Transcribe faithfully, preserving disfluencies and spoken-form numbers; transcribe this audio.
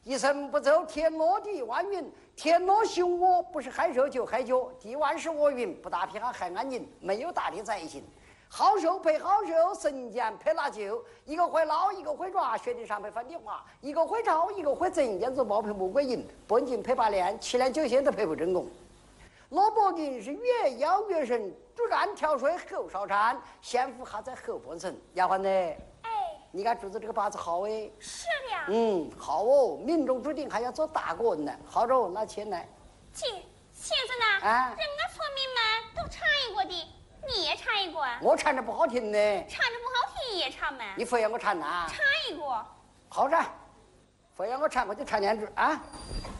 一生不走，天落地万云。天落凶我，不是害兽就害脚。地万事我云，不打偏还害安宁。没有大的在行。好手配好手，神剑配拿酒。一个会捞，一个会抓，雪地上配翻地花。一个会抄，一个会整，燕子包配穆桂英。本劲配八连，七连九线都配不真功。罗伯丁是越妖越神，主战跳水后少战，先夫还在后半生。丫鬟呢？ 哎， 你看主子这个八字好哎。 是的。 嗯，好哦，命中注定还要做大官呢。好着，拿钱来。 姐，先生呐， 啊， 人家村民们都唱一过的，你也唱一过。 我唱着不好听呢。 唱着不好听也唱嘛。 你非要我唱呐？ 唱一过。 好噻，非要我唱我就唱两句啊。